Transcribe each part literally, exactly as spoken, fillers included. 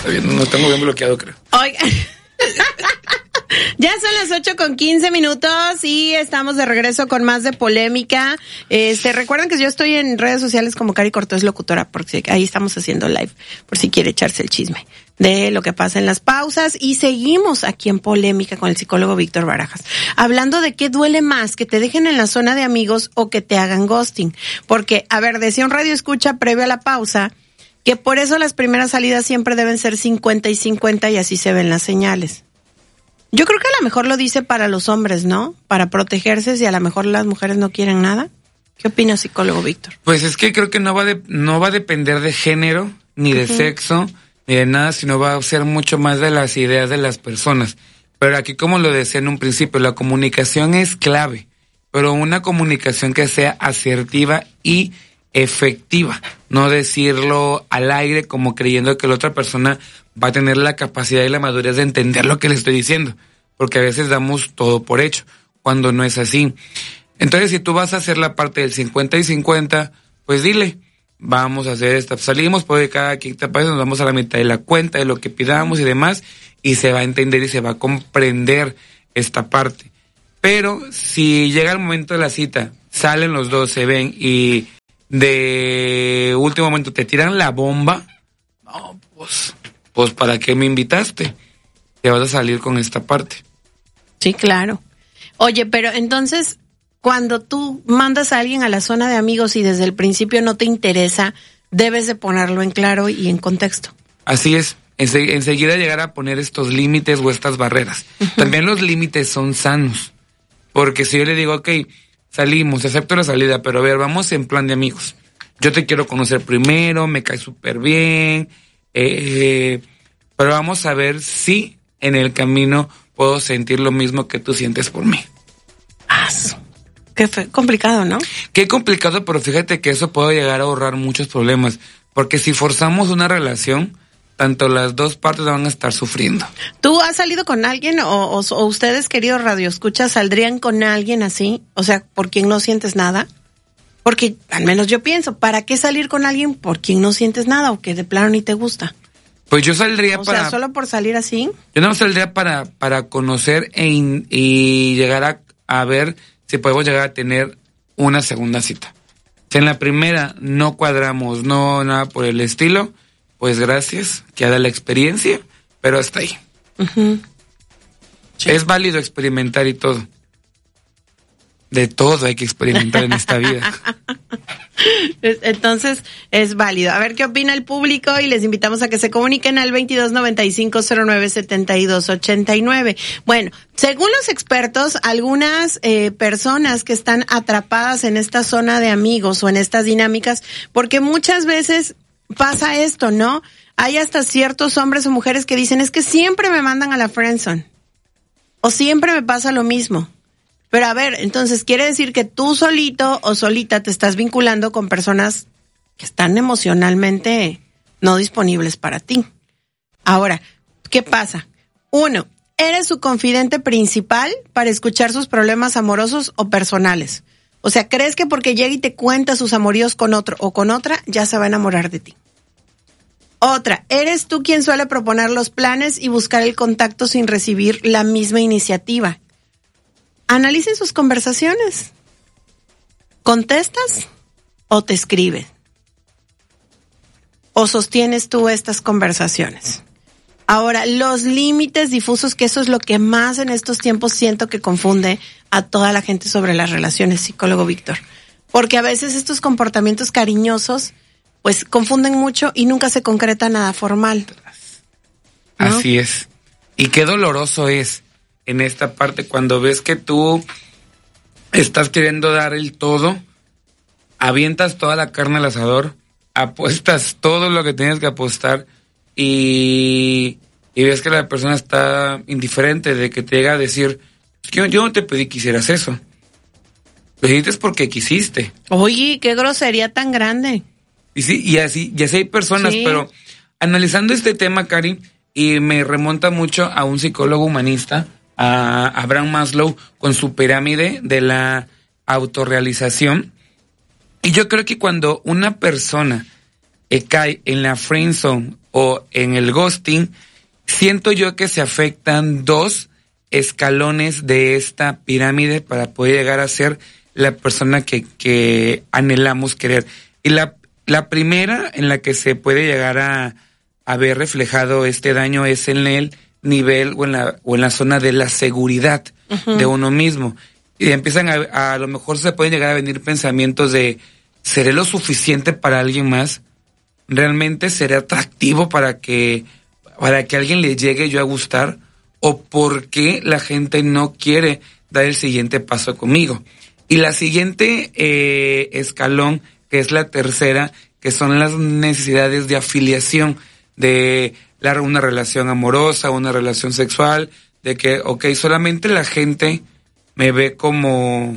está bien, no tengo bien bloqueado, creo. Oiga. Ya son las ocho con quince minutos y estamos de regreso con más de polémica. Este, recuerden que yo estoy en redes sociales como Cari Cortés Locutora, porque ahí estamos haciendo live, por si quiere echarse el chisme de lo que pasa en las pausas. Y seguimos aquí en polémica con el psicólogo Víctor Barajas, hablando de qué duele más, que te dejen en la zona de amigos o que te hagan ghosting. Porque, a ver, decía un radio escucha previo a la pausa, que por eso las primeras salidas siempre deben ser cincuenta y cincuenta y así se ven las señales. Yo creo que a lo mejor lo dice para los hombres, ¿no? Para protegerse si a lo mejor las mujeres no quieren nada. ¿Qué opina, psicólogo Víctor? Pues es que creo que no va de, no va a depender de género, ni de uh-huh. sexo, ni de nada, sino va a ser mucho más de las ideas de las personas. Pero aquí, como lo decía en un principio, la comunicación es clave, pero una comunicación que sea asertiva y efectiva, no decirlo al aire como creyendo que la otra persona va a tener la capacidad y la madurez de entender lo que le estoy diciendo, porque a veces damos todo por hecho, cuando no es así. Entonces, si tú vas a hacer la parte del cincuenta y cincuenta, pues dile, vamos a hacer esta, salimos, porque cada quinta país nos vamos a la mitad de la cuenta, de lo que pidamos y demás, y se va a entender y se va a comprender esta parte. Pero, si llega el momento de la cita, salen los dos, se ven, y de último momento te tiran la bomba, no, pues... Pues, ¿para qué me invitaste? Te vas a salir con esta parte. Sí, claro. Oye, pero entonces, cuando tú mandas a alguien a la zona de amigos y desde el principio no te interesa, debes de ponerlo en claro y en contexto. Así es. Ense- enseguida llegar a poner estos límites o estas barreras. Uh-huh. También los límites son sanos. Porque si yo le digo, ok, salimos, acepto la salida, pero a ver, vamos en plan de amigos. Yo te quiero conocer primero, me cae súper bien... Eh, pero vamos a ver si en el camino puedo sentir lo mismo que tú sientes por mí. Ah, qué fe- complicado, ¿no? Qué complicado, pero fíjate que eso puede llegar a ahorrar muchos problemas, porque si forzamos una relación, tanto las dos partes van a estar sufriendo. ¿Tú has salido con alguien o, o, o ustedes, queridos radioescuchas, saldrían con alguien así? O sea, ¿por quien no sientes nada? Porque, al menos yo pienso, ¿para qué salir con alguien por quien no sientes nada o que de plano ni te gusta? Pues yo saldría o para... O sea, ¿solo por salir así? Yo no saldría para, para conocer e in, y llegar a, a ver si podemos llegar a tener una segunda cita. Si en la primera no cuadramos, no nada por el estilo, pues gracias, queda la experiencia, pero hasta ahí. Uh-huh. Sí. Es válido experimentar y todo. De todo hay que experimentar en esta vida. Entonces, es válido. A ver qué opina el público y les invitamos a que se comuniquen al veintidós noventa y cinco cero nueve setenta y dos ochenta y nueve. Bueno, según los expertos, algunas eh, personas que están atrapadas en esta zona de amigos o en estas dinámicas, porque muchas veces pasa esto, ¿no? Hay hasta ciertos hombres o mujeres que dicen, es que siempre me mandan a la friendzone. O siempre me pasa lo mismo. Pero a ver, entonces quiere decir que tú solito o solita te estás vinculando con personas que están emocionalmente no disponibles para ti. Ahora, ¿qué pasa? Uno, eres su confidente principal para escuchar sus problemas amorosos o personales. O sea, ¿crees que porque llega y te cuenta sus amoríos con otro o con otra, ya se va a enamorar de ti? Otra, eres tú quien suele proponer los planes y buscar el contacto sin recibir la misma iniciativa. Analicen sus conversaciones. ¿Contestas o te escribes? ¿O sostienes tú estas conversaciones? Ahora, los límites difusos, que eso es lo que más en estos tiempos siento que confunde a toda la gente sobre las relaciones, psicólogo Víctor. Porque a veces estos comportamientos cariñosos, pues confunden mucho y nunca se concreta nada formal, ¿no? Así es. Y qué doloroso es en esta parte cuando ves que tú estás queriendo dar el todo, avientas toda la carne al asador, apuestas todo lo que tienes que apostar y, y ves que la persona está indiferente, de que te llega a decir, yo, yo no te pedí que hicieras eso, lo hiciste porque quisiste. Oye, qué grosería tan grande. Y sí, y así, y así hay personas, sí. Pero analizando este tema, Cari, y me remonta mucho a un psicólogo humanista, a Abraham Maslow, con su pirámide de la autorrealización. Y yo creo que cuando una persona eh, cae en la friendzone o en el ghosting, siento yo que se afectan dos escalones de esta pirámide para poder llegar a ser la persona que, que anhelamos querer. Y la, la primera en la que se puede llegar a, a ver reflejado este daño es en el nivel o en la, o en la zona de la seguridad uh-huh. de uno mismo. Y empiezan a, a, a lo mejor se pueden llegar a venir pensamientos de, ¿seré lo suficiente para alguien más? ¿Realmente seré atractivo para que, para que a alguien le llegue yo a gustar? ¿O por qué la gente no quiere dar el siguiente paso conmigo? Y la siguiente eh, escalón, que es la tercera, que son las necesidades de afiliación, de la, una relación amorosa, una relación sexual, de que, ok, solamente la gente me ve como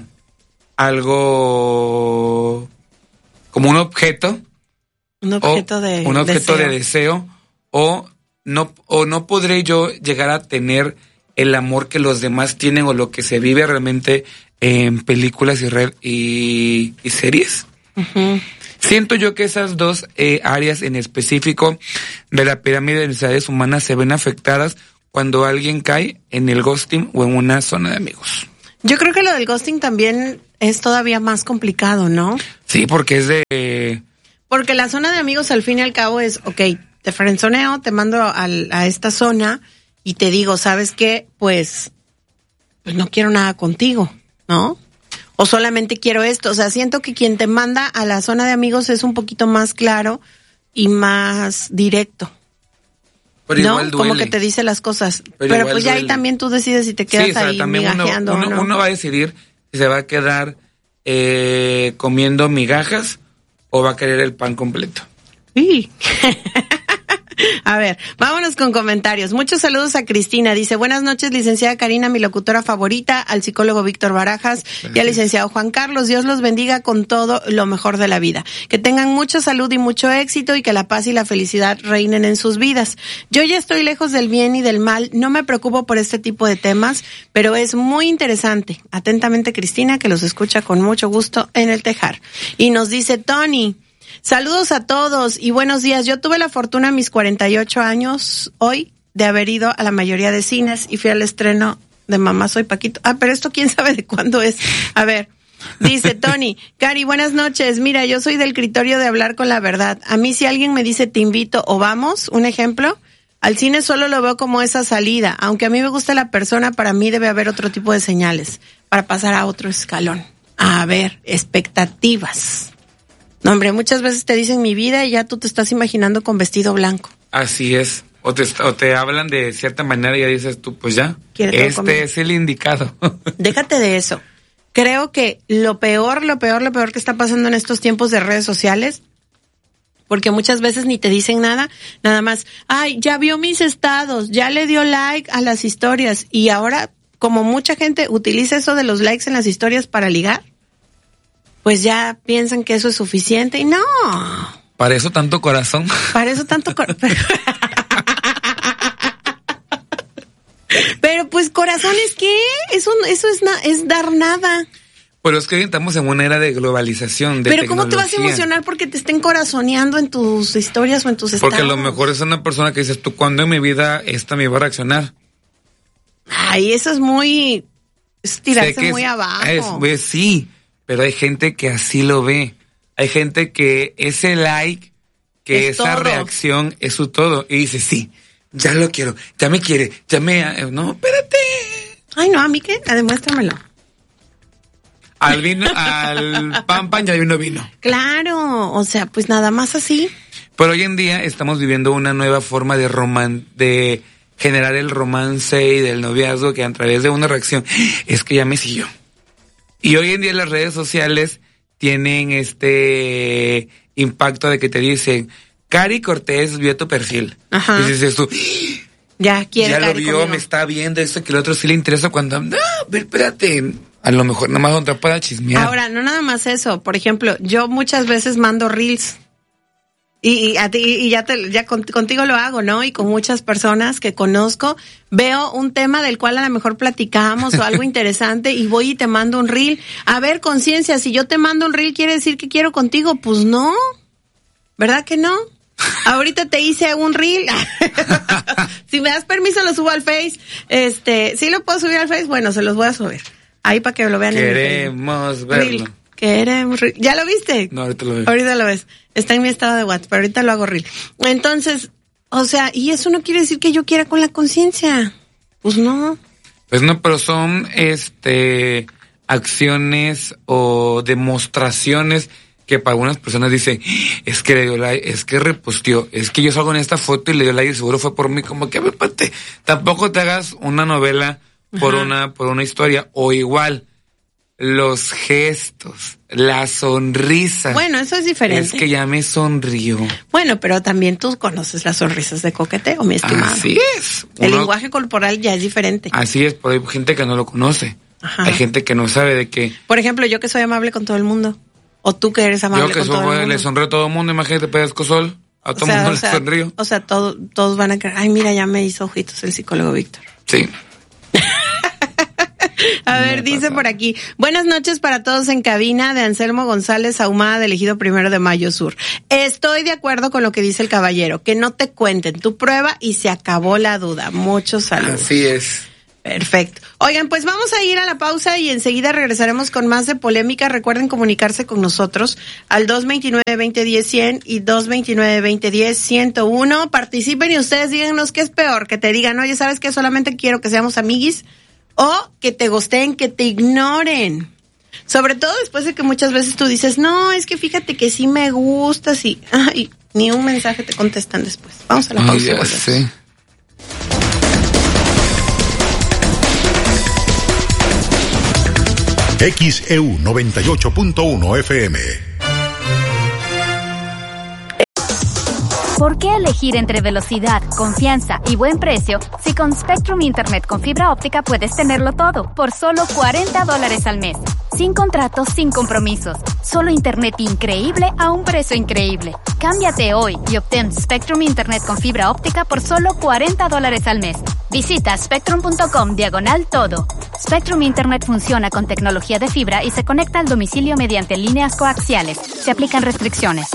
algo, como un objeto. Un objeto de Un objeto deseo. de deseo, o no, o no podré yo llegar a tener el amor que los demás tienen o lo que se vive realmente en películas y, red, y, y series. Uh-huh. Siento yo que esas dos eh, áreas en específico de la pirámide de necesidades humanas se ven afectadas cuando alguien cae en el ghosting o en una zona de amigos. Yo creo que lo del ghosting también es todavía más complicado, ¿no? Sí, porque es de... Porque la zona de amigos al fin y al cabo es, ok, te frenzoneo, te mando al, a esta zona y te digo, ¿sabes qué? Pues, pues no quiero nada contigo, ¿no? O solamente quiero esto. O sea, siento que quien te manda a la zona de amigos es un poquito más claro y más directo. Pero ¿no? igual duele. Como que te dice las cosas. Pero, Pero pues ya duele. ahí también tú decides si te quedas sí, o sea, ahí también migajeando uno, uno, o no. uno va a decidir si se va a quedar eh, comiendo migajas o va a querer el pan completo. Sí. A ver, vámonos con comentarios. Muchos saludos a Cristina. Dice, buenas noches, licenciada Karina, mi locutora favorita, al psicólogo Víctor Barajas y al licenciado Juan Carlos. Dios los bendiga con todo lo mejor de la vida. Que tengan mucha salud y mucho éxito y que la paz y la felicidad reinen en sus vidas. Yo ya estoy lejos del bien y del mal. No me preocupo por este tipo de temas, pero es muy interesante. Atentamente, Cristina, que los escucha con mucho gusto en el Tejar. Y nos dice Tony, saludos a todos y buenos días. Yo tuve la fortuna a mis cuarenta y ocho años hoy de haber ido a la mayoría de cines y fui al estreno de Mamá Soy Paquito. Ah, pero esto quién sabe de cuándo es. A ver, dice Tony, Cari, buenas noches. Mira, yo soy del criterio de hablar con la verdad. A mí si alguien me dice te invito o vamos, un ejemplo, al cine solo lo veo como esa salida. Aunque a mí me gusta la persona, para mí debe haber otro tipo de señales para pasar a otro escalón. A ver, expectativas. No, hombre, muchas veces te dicen mi vida y ya tú te estás imaginando con vestido blanco. Así es. O te, o te hablan de cierta manera y ya dices tú, pues ya, este conmigo. Es el indicado. Déjate de eso. Creo que lo peor, lo peor, lo peor que está pasando en estos tiempos de redes sociales, porque muchas veces ni te dicen nada, nada más, ay, ya vio mis estados, ya le dio like a las historias, y ahora, como mucha gente utiliza eso de los likes en las historias para ligar, pues ya piensan que eso es suficiente y no. Para eso tanto corazón. Para eso tanto corazón. Pero pues corazones, ¿qué? Eso, eso es, na- es dar nada. Pero es que estamos en una era de globalización, de Pero tecnología. ¿cómo te vas a emocionar porque te estén corazoneando en tus historias o en tus estados? Porque a lo mejor es una persona que dices tú, ¿cuándo en mi vida esta me va a reaccionar? Ay, eso es muy... es tirarse que muy es, abajo. Es, pues, sí, pero hay gente que así lo ve. Hay gente que ese like, que es esa todo. reacción es su todo. Y dice, sí, ya lo quiero, ya me quiere, ya me... No, espérate. Ay, no, a mí qué, demuéstramelo. Al vino, al pan pan ya vino vino. Claro, o sea, pues nada más así. Pero hoy en día estamos viviendo una nueva forma de roman, de generar el romance y del noviazgo, que a través de una reacción, es que ya me siguió. Y hoy en día las redes sociales tienen este impacto de que te dicen, Cari Cortés vio tu perfil. Ajá. Y dices tú, Ya quiere ya lo Cari vio, conmigo. me está viendo, esto que el otro sí le interesa cuando, no, pero espérate, a lo mejor nada más otra para chismear. Ahora, no nada más eso. Por ejemplo, yo muchas veces mando reels. Y, y a ti, y ya te, ya con- contigo lo hago, ¿no? Y con muchas personas que conozco, veo un tema del cual a lo mejor platicamos o algo interesante y voy y te mando un reel. A ver, conciencia, si yo te mando un reel, ¿quiere decir que quiero contigo? Pues no. ¿Verdad que no? Ahorita te hice un reel. Si me das permiso lo subo al Face. Este, ¿sí lo puedo subir al Face? Bueno, se los voy a subir. Ahí para que lo vean. Queremos en verlo. Reel. Queremos reel. ¿Ya lo viste? No, ahorita lo veo. Ahorita lo ves. Está en mi estado de WhatsApp, pero ahorita lo hago reel. Entonces, o sea, y eso no quiere decir que yo quiera con la conciencia. Pues no. Pues no, pero son este acciones o demostraciones que para algunas personas dicen, es que le dio like, es que reposteó, es que yo salgo en esta foto y le dio like y seguro fue por mí, como que, aparte, tampoco te hagas una novela por Ajá. una, por una historia, o igual, los gestos, la sonrisa. Bueno, eso es diferente. Es que ya me sonrió. Bueno, pero también tú conoces las sonrisas de coqueteo, mi estimado. Así es. El Uno, lenguaje corporal ya es diferente. Así es, pero hay gente que no lo conoce. Ajá. Hay gente que no sabe de qué. Por ejemplo, yo que soy amable con todo el mundo. O tú que eres amable con todo el mundo. Yo que le sonrío a todo el mundo, imagínate, pedazco sol. A todo el mundo le sonrío. O sea, todo, todos van a creer, ay, mira, ya me hizo ojitos el psicólogo Víctor. Sí. A ver, dice pasa. Por aquí, buenas noches para todos en cabina, de Anselmo González Ahumada, de Ejido Primero de Mayo Sur. Estoy de acuerdo con lo que dice el caballero, que no te cuenten tu prueba y se acabó la duda. Muchos saludos. Así es. Perfecto. Oigan, pues vamos a ir a la pausa y enseguida regresaremos con más de polémica. Recuerden comunicarse con nosotros al dos veintinueve, veinte diez, cien y dos veintinueve, veinte diez, ciento uno. Participen y ustedes díganos qué es peor, que te digan, oye, ¿sabes qué? Solamente quiero que seamos amiguis, o que te gosteen, que te ignoren. Sobre todo después de que muchas veces tú dices, no, es que fíjate que sí me gusta, sí. Ay, ni un mensaje te contestan después. Vamos a la pausa. Ay, ya sé. X E U noventa y ocho punto uno F M. ¿Por qué elegir entre velocidad, confianza y buen precio si con Spectrum Internet con fibra óptica puedes tenerlo todo por solo cuarenta dólares al mes? Sin contratos, sin compromisos. Solo Internet increíble a un precio increíble. Cámbiate hoy y obtén Spectrum Internet con fibra óptica por solo cuarenta dólares al mes. Visita spectrum.com diagonal todo. Spectrum Internet funciona con tecnología de fibra y se conecta al domicilio mediante líneas coaxiales. Se aplican restricciones.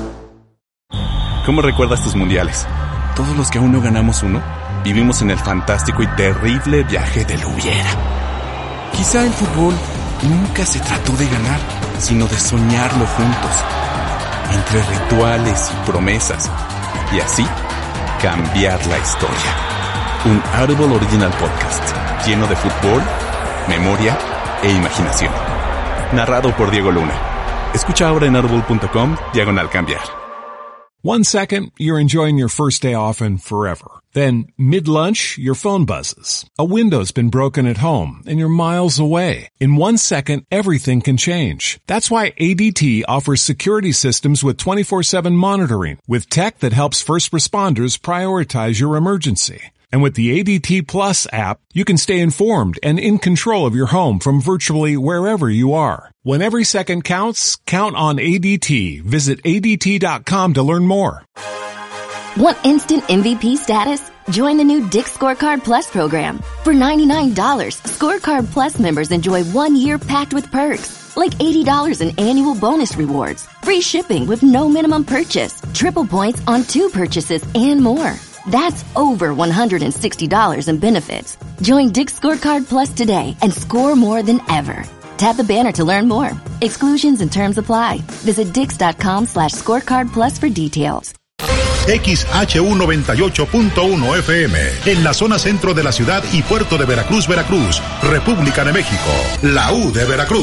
¿Cómo recuerdas tus mundiales? Todos los que aún no ganamos uno, vivimos en el fantástico y terrible viaje del hubiera. Quizá el fútbol nunca se trató de ganar, sino de soñarlo juntos, entre rituales y promesas, y así cambiar la historia. Un Audible Original Podcast, lleno de fútbol, memoria e imaginación. Narrado por Diego Luna. Escucha ahora en audible.com diagonal cambiar. One second, you're enjoying your first day off and forever. Then, mid-lunch, your phone buzzes. A window's been broken at home and you're miles away. In one second, everything can change. That's why A D T offers security systems with twenty-four seven monitoring, with tech that helps first responders prioritize your emergency. And with the A D T Plus app, you can stay informed and in control of your home from virtually wherever you are. When every second counts, count on A D T. Visit A D T dot com to learn more. Want instant M V P status? Join the new Dick's Scorecard Plus program. For ninety-nine dollars, Scorecard Plus members enjoy one year packed with perks, like eighty dollars in annual bonus rewards, free shipping with no minimum purchase, triple points on two purchases, and more. That's over one hundred sixty dollars in benefits. Join Dick's Scorecard Plus today and score more than ever. Tap the banner to learn more. Exclusions and terms apply. Visit dix.com slash scorecard plus for details. X H U noventa y ocho punto uno F M, en la zona centro de la ciudad y puerto de Veracruz, Veracruz, República de México, la U de Veracruz.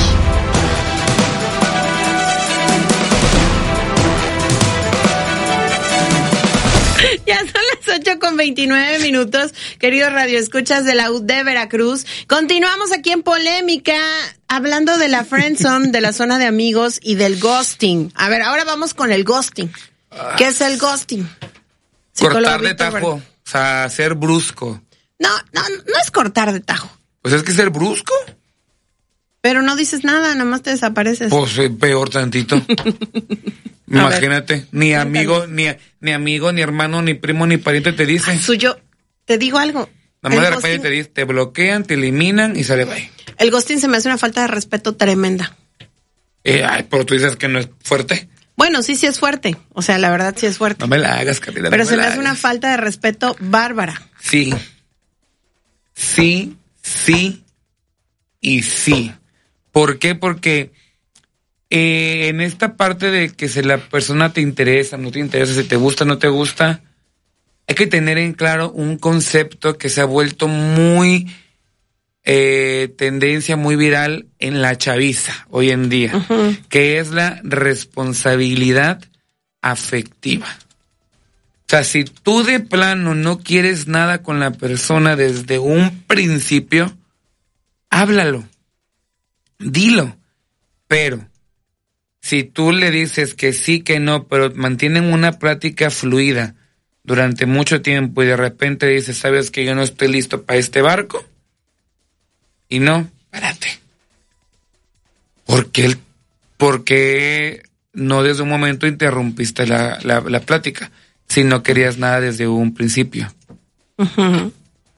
Ya son las ocho con veintinueve minutos, queridos radioescuchas de la U de Veracruz. Continuamos aquí en Polémica, hablando de la friendzone, de la zona de amigos y del ghosting. A ver, ahora vamos con el ghosting. ¿Qué es el ghosting? Cortar de tajo, o sea, ser brusco. No, no, no es cortar de tajo. Pues es que ser brusco. Pero no dices nada, nada más te desapareces. Pues eh, peor tantito. Imagínate, ver, ni amigo, ni, ni amigo, ni hermano, ni primo, ni pariente te dicen. Suyo, te digo algo. Nada más de repente te dicen, te bloquean, te eliminan y sale bye. El ghosting se me hace una falta de respeto tremenda. Eh, ay, pero tú dices que no es fuerte. Bueno, sí, sí es fuerte. O sea, la verdad sí es fuerte. No me la hagas, capitán. Pero no se me me la hace una hagas. falta de respeto bárbara. Sí. Sí, sí y sí. ¿Por qué? Porque eh, en esta parte de que si la persona te interesa, no te interesa, si te gusta, no te gusta, hay que tener en claro un concepto que se ha vuelto muy eh, tendencia, muy viral en la chaviza hoy en día, uh-huh. que es la responsabilidad afectiva. O sea, si tú de plano no quieres nada con la persona desde un principio, háblalo, dilo, pero si tú le dices que sí, que no, pero mantienen una plática fluida durante mucho tiempo y de repente dices, ¿sabes que yo no estoy listo para este barco? Y no, espérate. ¿Por qué, por qué no desde un momento interrumpiste la, la, la plática si no querías nada desde un principio? Uh-huh.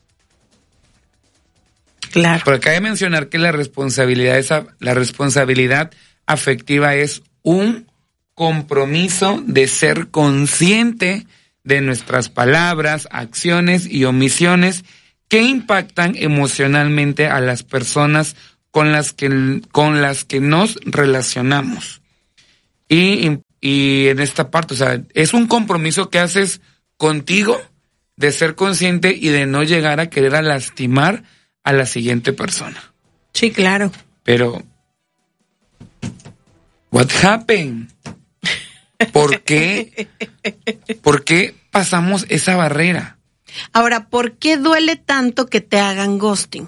Claro. Porque cabe mencionar que la responsabilidad, esa, la responsabilidad afectiva es un compromiso de ser consciente de nuestras palabras, acciones y omisiones que impactan emocionalmente a las personas con las que, con las que nos relacionamos. Y, y en esta parte, o sea, es un compromiso que haces contigo de ser consciente y de no llegar a querer a lastimar a la siguiente persona. Sí, claro. Pero, what happened? ¿Por qué? ¿Por qué pasamos esa barrera? Ahora, ¿por qué duele tanto que te hagan ghosting?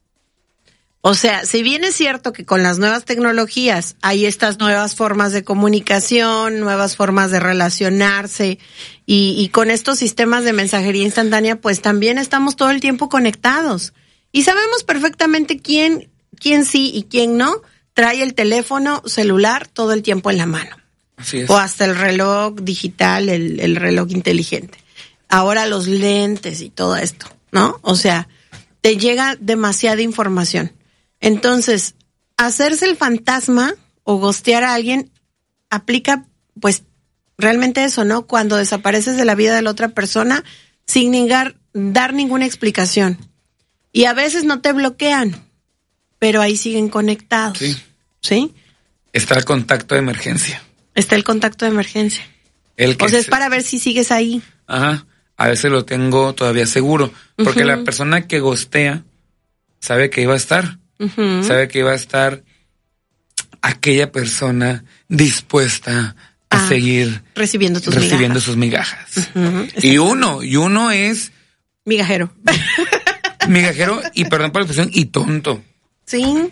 O sea, si bien es cierto que con las nuevas tecnologías hay estas nuevas formas de comunicación, nuevas formas de relacionarse y, y con estos sistemas de mensajería instantánea, pues también estamos todo el tiempo conectados. Y sabemos perfectamente quién, quién sí y quién no trae el teléfono celular todo el tiempo en la mano. Así es. O hasta el reloj digital, el, el reloj inteligente. Ahora los lentes y todo esto, ¿no? O sea, te llega demasiada información. Entonces, hacerse el fantasma o ghostear a alguien aplica, pues, realmente eso, ¿no? Cuando desapareces de la vida de la otra persona sin negar, dar ninguna explicación. Y a veces no te bloquean, pero ahí siguen conectados. Sí. ¿Sí? Está el contacto de emergencia. Está el contacto de emergencia. El que o sea, es se... para ver si sigues ahí. Ajá. A veces lo tengo todavía seguro. Porque uh-huh. la persona que ghostea sabe que iba a estar. Uh-huh. Sabe que iba a estar aquella persona dispuesta a ah, seguir recibiendo tus recibiendo migajas. sus migajas. Uh-huh. Y uno, y uno es migajero. Migajero y perdón por la expresión, y tonto. Sí.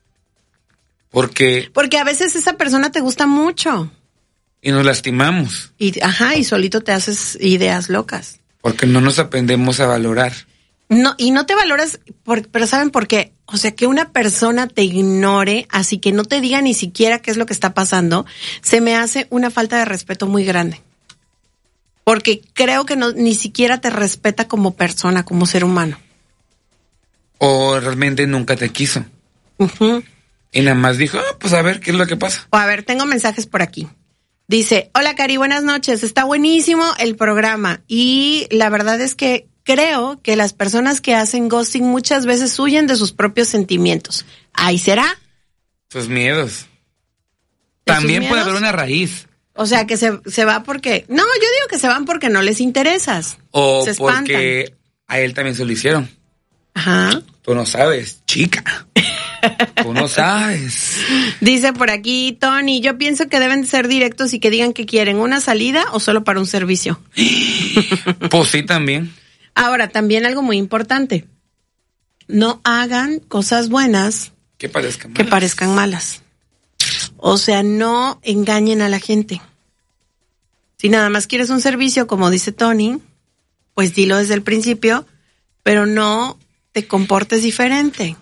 Porque Porque a veces esa persona te gusta mucho. Y nos lastimamos. Y ajá, y solito te haces ideas locas. Porque no nos aprendemos a valorar. No, y no te valoras, por, pero ¿saben por qué? O sea, que una persona te ignore, así que no te diga ni siquiera qué es lo que está pasando, se me hace una falta de respeto muy grande. Porque creo que no, ni siquiera te respeta como persona, como ser humano. O realmente nunca te quiso. Uh-huh. Y nada más dijo, ah, pues a ver, ¿qué es lo que pasa? O a ver, tengo mensajes por aquí. Dice, hola Cari, buenas noches, está buenísimo el programa. Y la verdad es que creo que las personas que hacen ghosting muchas veces huyen de sus propios sentimientos. ¿Ahí será? Sus miedos. También miedos? Puede haber una raíz. O sea, que se, se va porque... No, yo digo que se van porque no les interesas. O se porque a él también se lo hicieron. Ajá. Tú no sabes, chica. Tú no sabes. Dice por aquí Tony, yo pienso que deben ser directos y que digan que quieren una salida o solo para un servicio. Pues sí, también. Ahora, también algo muy importante. No hagan cosas buenas que parezcan malas. Que parezcan malas. O sea, no engañen a la gente. Si nada más quieres un servicio, como dice Tony, pues dilo desde el principio, pero no te comportes diferente.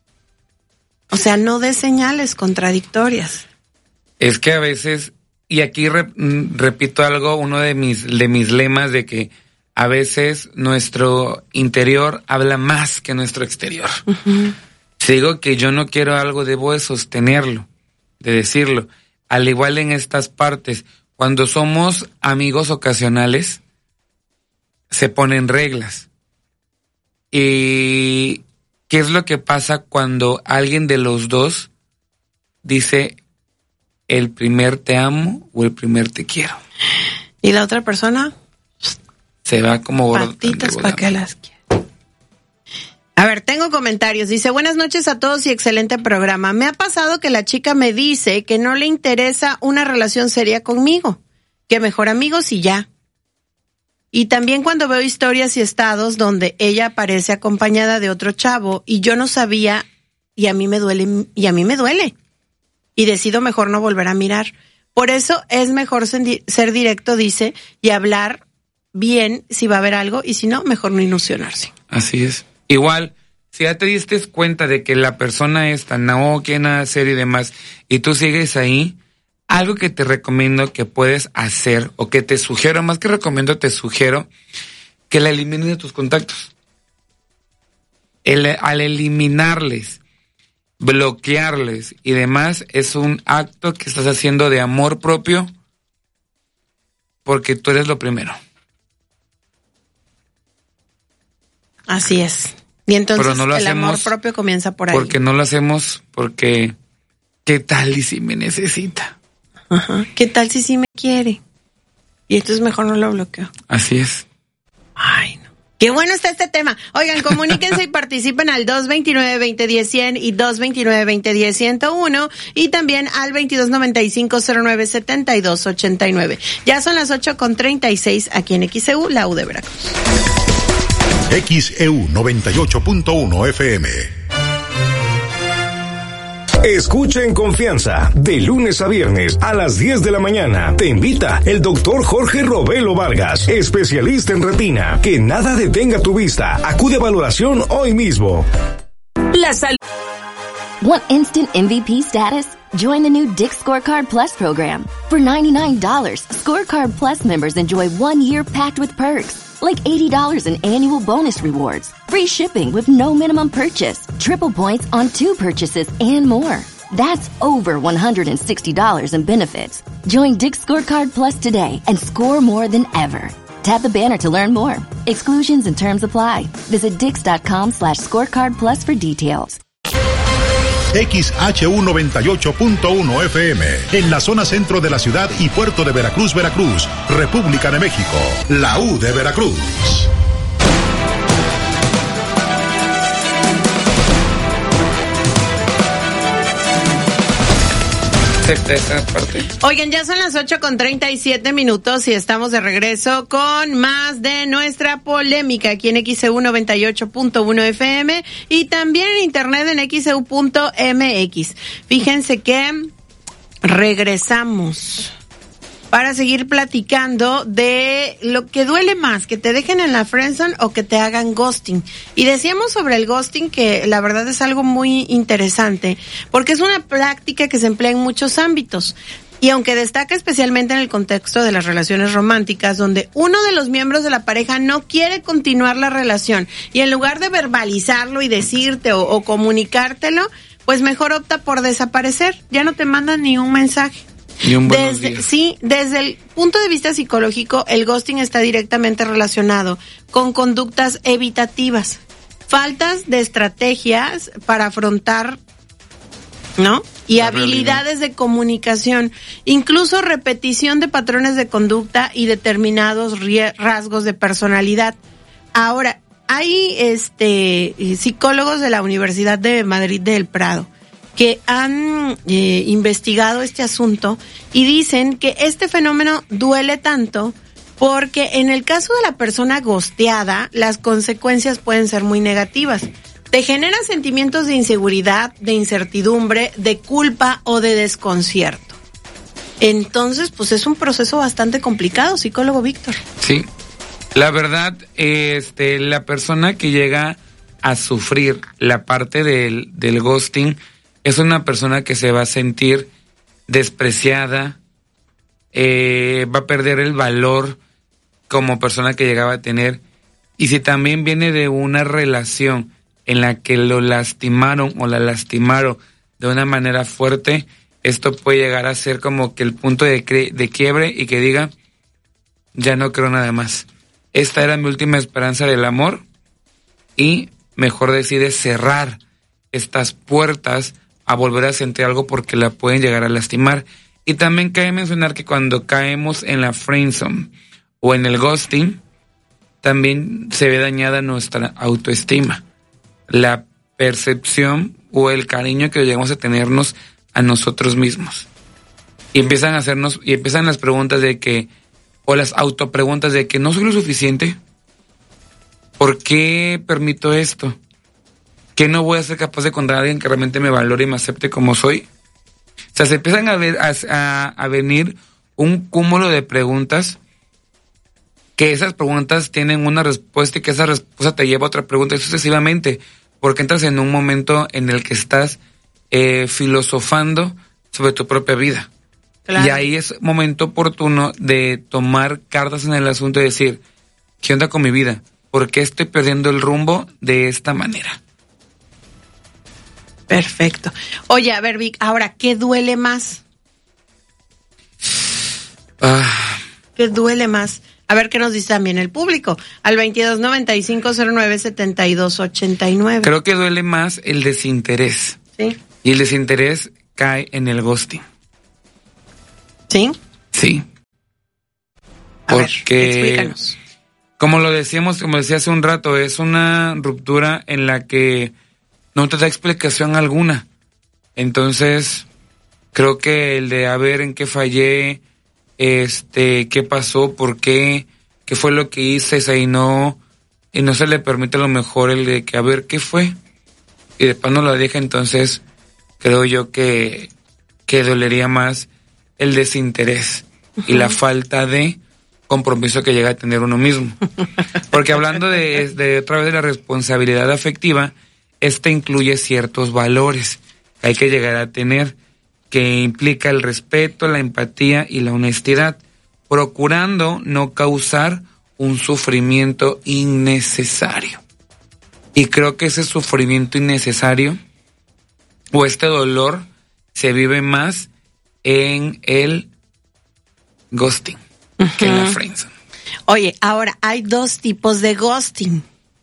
O sea, no des señales contradictorias. Es que a veces, y aquí re, repito algo, uno de mis, de mis lemas de que a veces nuestro interior habla más que nuestro exterior. Uh-huh. Si digo que yo no quiero algo, debo de sostenerlo, de decirlo. al igual en estas partes, cuando somos amigos ocasionales, se ponen reglas. ¿Y qué es lo que pasa cuando alguien de los dos dice el primer te amo o el primer te quiero? ¿Y la otra persona? Se va como gordo. Patitas para que las quiera. A ver, tengo comentarios. Dice, buenas noches a todos y excelente programa. Me ha pasado que la chica me dice que no le interesa una relación seria conmigo, que mejor amigos y ya. Y también cuando veo historias y estados donde ella aparece acompañada de otro chavo y yo no sabía y a mí me duele, y a mí me duele. Y decido mejor no volver a mirar. Por eso es mejor ser directo, dice, y hablar bien si va a haber algo y si no, mejor no ilusionarse. Así es. Igual, si ya te diste cuenta de que la persona esta no quiere nada hacer y demás, y tú sigues ahí, algo que te recomiendo que puedes hacer, o que te sugiero, más que recomiendo, te sugiero, que la elimines de tus contactos. El, al eliminarles, bloquearles y demás, es un acto que estás haciendo de amor propio, porque tú eres lo primero. Así es. Y entonces no el amor propio comienza por ahí. Porque no lo hacemos porque, ¿qué tal y si me necesita? Ajá. ¿Qué tal si sí me quiere? Y entonces mejor no lo bloqueo. Así es. Ay, no. Qué bueno está este tema. Oigan, comuníquense y participen al dos veintinueve, veinte diez, cien y dos veintinueve, veinte diez, ciento uno y también al veintidós noventa y cinco, cero nueve, setenta y dos, ochenta y nueve. Ya son las ocho con treinta y seis aquí en X E U, la U de Veracruz. X E U noventa y ocho punto uno F M. Escucha en confianza, de lunes a viernes a las diez de la mañana. Te invita el doctor Jorge Robelo Vargas, especialista en retina. Que nada detenga tu vista. Acude a valoración hoy mismo. La salud. Want instant M V P status? Join the new Dick's Scorecard Plus program. For ninety-nine dollars, Scorecard Plus members enjoy one year packed with perks, like eighty dollars in annual bonus rewards, free shipping with no minimum purchase, triple points on two purchases, and more. That's over one hundred sixty dollars in benefits. Join Dick's Scorecard Plus today and score more than ever. Tap the banner to learn more. Exclusions and terms apply. Visit dix.com slash scorecard plus for details. X H U noventa y ocho punto uno F M, en la zona centro de la ciudad y puerto de Veracruz, Veracruz, República de México, la U de Veracruz. Oigan, ya son las ocho con treinta y siete minutos y estamos de regreso con más de nuestra polémica aquí en X E U noventa y ocho punto uno F M y también en internet en X E U punto M X. Fíjense que regresamos para seguir platicando de lo que duele más, que te dejen en la friendzone o que te hagan ghosting. Y decíamos sobre el ghosting que la verdad es algo muy interesante, porque es una práctica que se emplea en muchos ámbitos. Y aunque destaca especialmente en el contexto de las relaciones románticas, donde uno de los miembros de la pareja no quiere continuar la relación y en lugar de verbalizarlo y decirte o, o comunicártelo, pues mejor opta por desaparecer. Ya no te mandan ni un mensaje. Y un buenos desde, días. Sí, desde el punto de vista psicológico, el ghosting está directamente relacionado con conductas evitativas, faltas de estrategias para afrontar, ¿no? Y La habilidades realidad. de comunicación, incluso repetición de patrones de conducta y determinados rie- rasgos de personalidad. Ahora, hay este psicólogos de la Universidad de Madrid del Prado que han eh, investigado este asunto y dicen que este fenómeno duele tanto porque en el caso de la persona ghosteada, las consecuencias pueden ser muy negativas. Te genera sentimientos de inseguridad, de incertidumbre, de culpa o de desconcierto. Entonces, pues es un proceso bastante complicado, psicólogo Víctor. Sí, la verdad, este, la persona que llega a sufrir la parte del, del ghosting es una persona que se va a sentir despreciada, eh, va a perder el valor como persona que llegaba a tener. Y si también viene de una relación en la que lo lastimaron o la lastimaron de una manera fuerte, esto puede llegar a ser como que el punto de, cre- de quiebre y que diga, ya no creo nada más. Esta era mi última esperanza del amor y mejor decide cerrar estas puertas a volver a sentir algo porque la pueden llegar a lastimar. Y también cabe mencionar que cuando caemos en la friendzone o en el ghosting, también se ve dañada nuestra autoestima, la percepción o el cariño que llegamos a tenernos a nosotros mismos. Y empiezan a hacernos, y empiezan las preguntas de que, o las autopreguntas de que no soy lo suficiente. ¿Por qué permito esto? ¿Que no voy a ser capaz de encontrar a alguien que realmente me valore y me acepte como soy? O sea, se empiezan a, ver, a, a, a venir un cúmulo de preguntas, que esas preguntas tienen una respuesta y que esa respuesta te lleva a otra pregunta y sucesivamente, porque entras en un momento en el que estás eh, filosofando sobre tu propia vida. Claro. Y ahí es momento oportuno de tomar cartas en el asunto y decir, ¿qué onda con mi vida? ¿Por qué estoy perdiendo el rumbo de esta manera? Perfecto. Oye, a ver, Vic, ahora, ¿qué duele más? Ah. ¿Qué duele más? A ver qué nos dice también el público. Al veintidós noventa y cinco cero nueve setenta y dos ochenta y nueve. Creo que duele más el desinterés. Sí. Y el desinterés cae en el ghosting. ¿Sí? Sí. A Porque, ver, explícanos. Como lo decíamos, como decía hace un rato, es una ruptura en la que no te da explicación alguna. Entonces, creo que el de a ver en qué fallé, este, qué pasó, por qué, qué fue lo que hice, y no, y no se le permite a lo mejor el de que a ver qué fue, y después no lo deja. Entonces, creo yo que, que dolería más el desinterés uh-huh. y la falta de compromiso que llega a tener uno mismo. Porque hablando de, de otra vez de la responsabilidad afectiva, esta incluye ciertos valores que hay que llegar a tener, que implica el respeto, la empatía y la honestidad, procurando no causar un sufrimiento innecesario. Y creo que ese sufrimiento innecesario o este dolor se vive más en el ghosting uh-huh. que en la friendzone. Oye, ahora hay dos tipos de ghosting.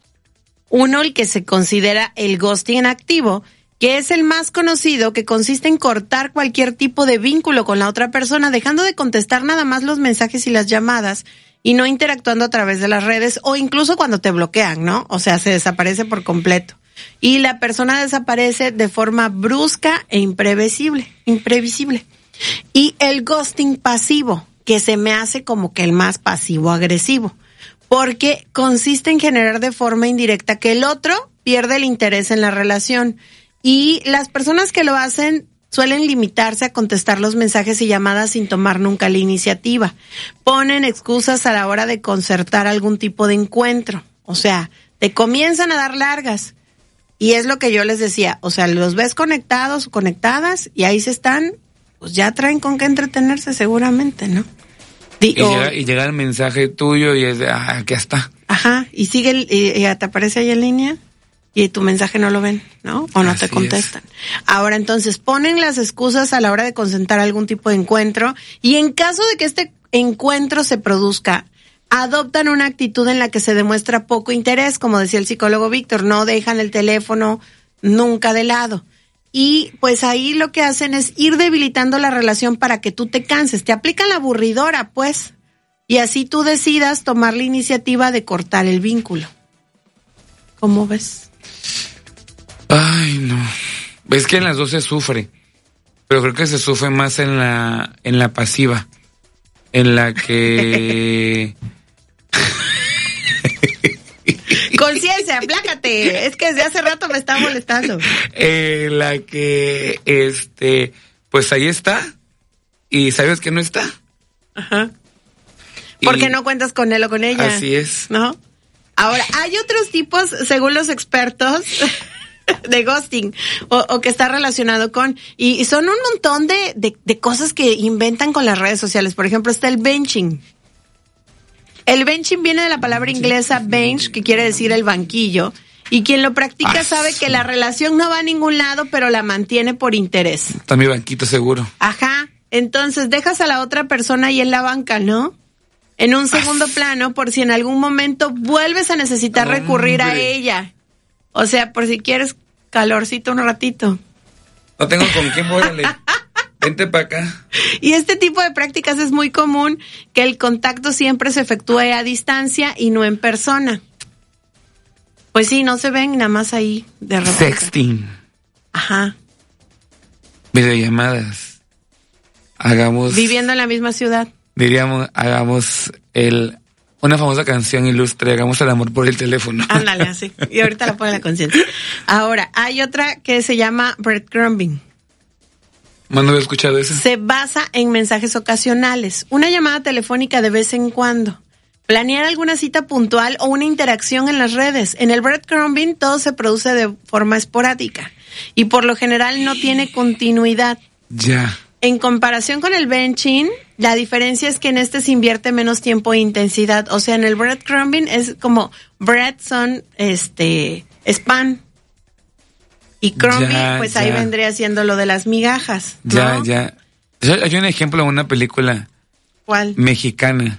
Uno, el que se considera el ghosting activo, que es el más conocido, que consiste en cortar cualquier tipo de vínculo con la otra persona, dejando de contestar nada más los mensajes y las llamadas y no interactuando a través de las redes o incluso cuando te bloquean, ¿no? O sea, se desaparece por completo. Y la persona desaparece de forma brusca e imprevisible, imprevisible. Y el ghosting pasivo, que se me hace como que el más pasivo-agresivo, porque consiste en generar de forma indirecta que el otro pierde el interés en la relación. Y las personas que lo hacen suelen limitarse a contestar los mensajes y llamadas sin tomar nunca la iniciativa. Ponen excusas a la hora de concertar algún tipo de encuentro. O sea, te comienzan a dar largas. Y es lo que yo les decía. O sea, los ves conectados o conectadas y ahí se están, pues ya traen con qué entretenerse seguramente, ¿no? Y, o, llega, y llega el mensaje tuyo y es de, ah, aquí está. Ajá, y sigue, el, y, y te aparece ahí en línea. Y tu mensaje no lo ven, ¿no? O no Así te contestan. Es. Ahora, entonces, ponen las excusas a la hora de concertar algún tipo de encuentro y en caso de que este encuentro se produzca, adoptan una actitud en la que se demuestra poco interés, como decía el psicólogo Víctor, no dejan el teléfono nunca de lado. Y pues ahí lo que hacen es ir debilitando la relación para que tú te canses. Te aplican la aburridora, pues. Y así tú decidas tomar la iniciativa de cortar el vínculo. ¿Cómo ves? Ay, no. Es que en las dos se sufre, pero creo que se sufre más en la en la pasiva, en la que... Conciencia, aplácate. Es que desde hace rato me está molestando. En la que, este, pues ahí está y sabes que no está. Ajá. Porque y... no cuentas con él o con ella. Así es. ¿No? Ahora, hay otros tipos, según los expertos, de ghosting, o, o que está relacionado con, y, y son un montón de, de, de cosas que inventan con las redes sociales. Por ejemplo, está el benching. El benching viene de la palabra inglesa bench, que quiere decir el banquillo, Y quien lo practica Ah, sabe que la relación no va a ningún lado, pero la mantiene por interés. Está mi banquito seguro. Ajá. Entonces dejas a la otra persona ahí en la banca, ¿no? En un segundo plano, por si en algún momento vuelves a necesitar Hombre. recurrir a ella. O sea, por si quieres calorcito un ratito. No tengo con quién, órale. Vente para acá. Y este tipo de prácticas es muy común, que el contacto siempre se efectúe a distancia y no en persona. Pues sí, no se ven nada más ahí de repente. Sexting. Ajá. Videollamadas. Hagamos... Viviendo en la misma ciudad. Diríamos, hagamos el... Una famosa canción ilustre, hagamos el amor por el teléfono. Ándale, así. Y ahorita la pone la conciencia. Ahora, hay otra que se llama breadcrumbing. ¿Más no había escuchado eso? Se basa en mensajes ocasionales, una llamada telefónica de vez en cuando, planear alguna cita puntual o una interacción en las redes. En el breadcrumbing todo se produce de forma esporádica y por lo general no tiene continuidad. Ya. En comparación con el benching, la diferencia es que en este se invierte menos tiempo e intensidad. O sea, en el breadcrumbing es como bread son este spam. Y crumbing, Ya, pues ya. ahí vendría siendo lo de las migajas, ¿no? Ya, ya. Hay un ejemplo en una película ¿Cuál? mexicana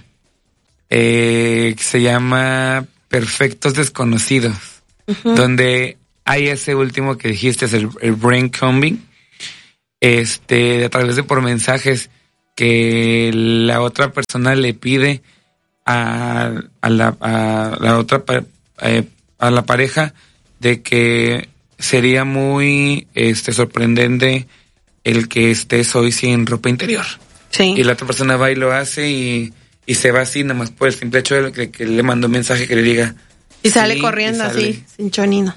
eh, que se llama Perfectos Desconocidos, uh-huh. donde hay ese último que dijiste, es el, el brain combing, este, a través de por mensajes que la otra persona le pide a, a, la, a la otra eh, a la pareja de que sería muy este sorprendente el que estés hoy sin ropa interior. Sí. Y la otra persona va y lo hace y, y se va así, nada más por el simple hecho de que, que le mandó un mensaje que le diga. Y sale sí, corriendo y sale. así, sin chonino.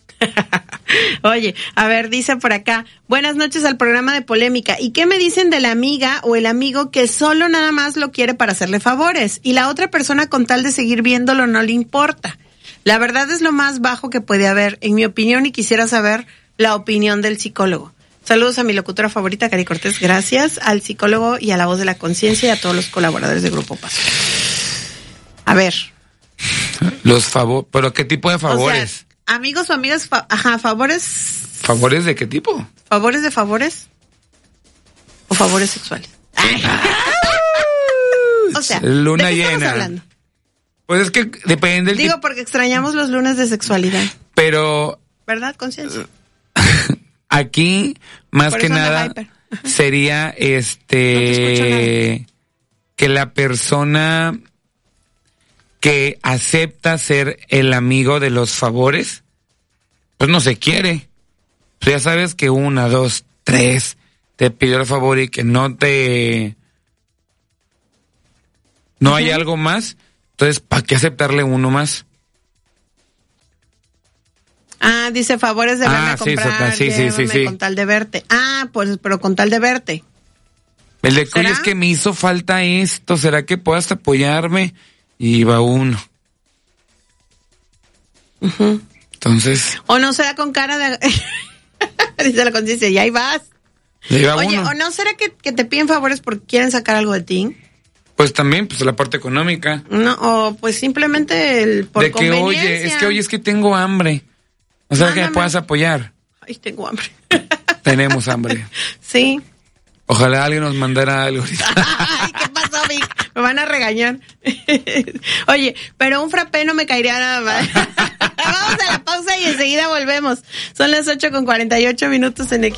Oye, a ver, dice por acá, buenas noches al programa de Polémica. ¿Y qué me dicen de la amiga o el amigo que solo nada más lo quiere para hacerle favores y la otra persona con tal de seguir viéndolo no le importa? La verdad es lo más bajo que puede haber, en mi opinión, y quisiera saber la opinión del psicólogo. Saludos a mi locutora favorita, Cari Cortés. Gracias al psicólogo y a la voz de la conciencia y a todos los colaboradores de Grupo Paso. A ver. Los favores, ¿pero qué tipo de favores? O sea, amigos o amigas, fa- ajá, favores. ¿Favores de qué tipo? ¿Favores de favores? ¿O favores sexuales? O sea, Luna ¿de qué estamos llena. hablando? Pues es que depende del Digo, tipo, porque extrañamos los lunes de sexualidad. pero ¿Verdad, conciencia? aquí, más Por que eso anda nada, hyper. sería No te este que la persona que acepta ser el amigo de los favores, pues no se quiere. Pues ya sabes que una, dos, tres te pidió el favor y que no te... No hay algo más, entonces, ¿para qué aceptarle uno más? Ah, dice favores de verme Ah, a sí, comprar, sí, sí, sí, llévame sí. con tal de verte. Ah, pues, pero con tal de verte. El de que, ¿Será? oye, es que me hizo falta esto, ¿será que puedas apoyarme? Y va uno. Uh-huh. Entonces, O no será con cara de... dice la conciencia, y ahí vas. le iba Oye, uno. ¿o no será que, que te piden favores porque quieren sacar algo de ti? Pues también, pues la parte económica. No, o pues simplemente el, por de que, conveniencia. oye, es que, oye, es que tengo hambre. O sea, que me Mándame. puedas apoyar. Ay, tengo hambre. Tenemos hambre. Sí. Ojalá alguien nos mandara algo. Ay, ¿qué pasó, Vic? Me van a regañar. Oye, pero un frappé no me caería nada mal. Vamos a la pausa y enseguida volvemos. Son las ocho con cuarenta y ocho minutos en X.